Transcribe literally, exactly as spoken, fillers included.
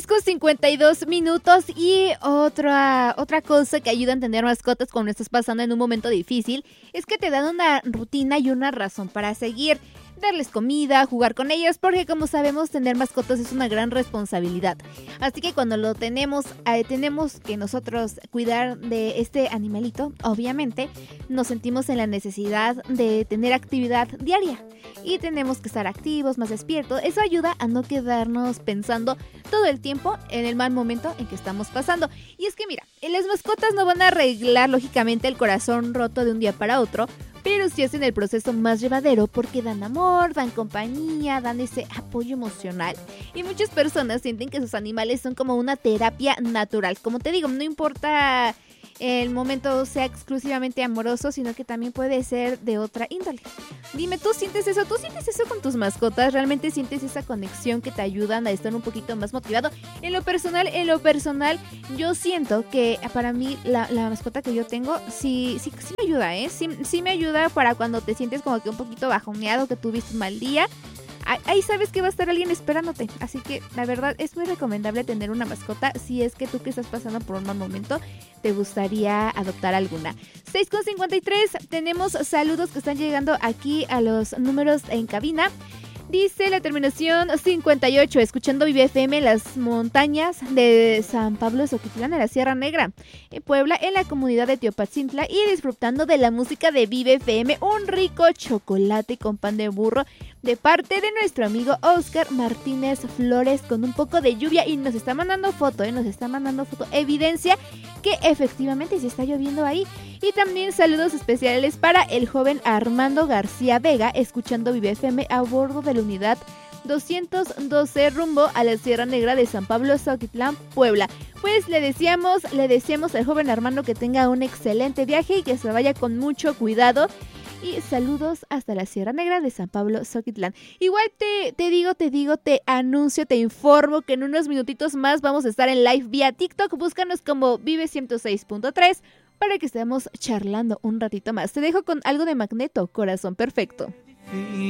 seis con cincuenta y dos minutos y otra, otra cosa que ayuda a tener mascotas cuando estás pasando en un momento difícil es que te dan una rutina y una razón para seguir. Darles comida, jugar con ellos, porque como sabemos tener mascotas es una gran responsabilidad. Así que cuando lo tenemos, eh, tenemos que nosotros cuidar de este animalito, obviamente nos sentimos en la necesidad de tener actividad diaria. Y tenemos que estar activos, más despiertos. Eso ayuda a no quedarnos pensando todo el tiempo en el mal momento en que estamos pasando. Y es que mira, las mascotas no van a arreglar lógicamente el corazón roto de un día para otro, pero sí hacen el proceso más llevadero porque dan amor, dan compañía, dan ese apoyo emocional. Y muchas personas sienten que sus animales son como una terapia natural. Como te digo, no importa el momento sea exclusivamente amoroso, sino que también puede ser de otra índole. Dime, ¿tú sientes eso? ¿Tú sientes eso con tus mascotas? ¿Realmente sientes esa conexión que te ayudan a estar un poquito más motivado? En lo personal, en lo personal, yo siento que para mí la, la mascota que yo tengo sí, sí, sí me ayuda, ¿eh? Sí, sí me ayuda para cuando te sientes como que un poquito bajoneado, que tuviste un mal día. Ahí sabes que va a estar alguien esperándote, así que la verdad es muy recomendable tener una mascota si es que tú que estás pasando por un mal momento te gustaría adoptar alguna. seis con cincuenta y tres, tenemos saludos que están llegando aquí a los números en cabina. Dice la terminación cincuenta y ocho, escuchando Vive F M en las montañas de San Pablo Zoquitlán, en la Sierra Negra, en Puebla, en la comunidad de Teopatzintla, y disfrutando de la música de Vive F M, un rico chocolate con pan de burro, de parte de nuestro amigo Oscar Martínez Flores, con un poco de lluvia, y nos está mandando foto, ¿eh? nos está mandando foto, evidencia que efectivamente se está lloviendo ahí. Y también saludos especiales para el joven Armando García Vega, escuchando Vive F M a bordo de la unidad doscientos doce rumbo a la Sierra Negra de San Pablo Zoquitlán, Puebla. Pues le deseamos, le deseamos al joven Armando que tenga un excelente viaje y que se vaya con mucho cuidado. Y saludos hasta la Sierra Negra de San Pablo Zoquitlán. Igual te, te digo, te digo, te anuncio, te informo que en unos minutitos más vamos a estar en live vía TikTok. Búscanos como Vive ciento seis punto tres para que estemos charlando un ratito más. Te dejo con algo de Magneto, Corazón Perfecto.